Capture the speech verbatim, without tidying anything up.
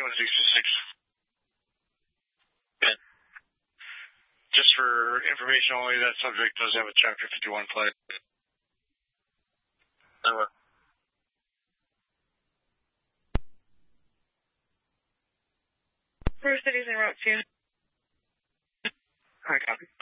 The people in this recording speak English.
twenty-one sixty-six. Okay. Just for information only, that subject does have a Chapter fifty-one plate. Over. First City's en route to. Alright, copy.